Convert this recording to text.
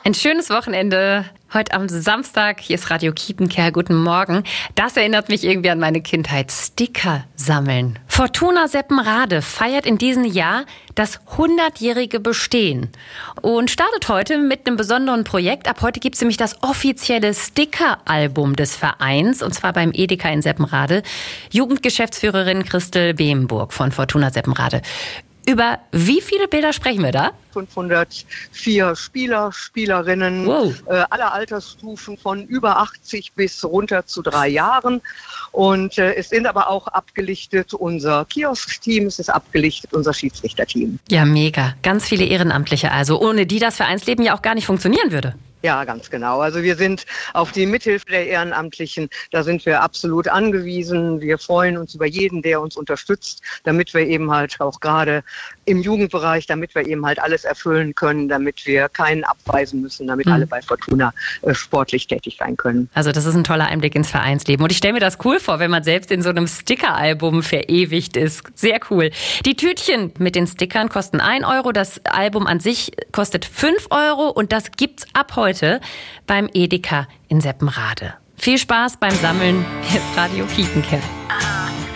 Ein schönes Wochenende. Heute am Samstag. Hier ist Radio Kiepenkerl. Guten Morgen. Das erinnert mich irgendwie an meine Kindheit. Sticker sammeln. Fortuna Seppenrade feiert in diesem Jahr das 100-jährige Bestehen und startet heute mit einem besonderen Projekt. Ab heute gibt es nämlich das offizielle Sticker-Album des Vereins, und zwar beim Edeka in Seppenrade. Jugendgeschäftsführerin Christel Behmburg von Fortuna Seppenrade. Über wie viele Bilder sprechen wir da? 504 Spieler, Spielerinnen, aller Altersstufen von über 80 bis runter zu 3 Jahren. Und es sind aber auch abgelichtet unser Kiosk-Team, es ist abgelichtet unser Schiedsrichterteam. Ja, mega. Ganz viele Ehrenamtliche also, ohne die das Vereinsleben ja auch gar nicht funktionieren würde. Ja, ganz genau. Also wir sind auf die Mithilfe der Ehrenamtlichen, da sind wir absolut angewiesen. Wir freuen uns über jeden, der uns unterstützt, damit wir eben halt auch gerade im Jugendbereich, damit wir eben halt alles erfüllen können, damit wir keinen abweisen müssen, damit alle bei Fortuna sportlich tätig sein können. Also das ist ein toller Einblick ins Vereinsleben. Und ich stelle mir das cool vor, wenn man selbst in so einem Sticker-Album verewigt ist. Sehr cool. Die Tütchen mit den Stickern kosten 1 Euro, das Album an sich kostet 5 Euro und das gibt's ab heute beim Edeka in Seppenrade. Viel Spaß beim Sammeln. Hier ist Radio Kiepenkerl.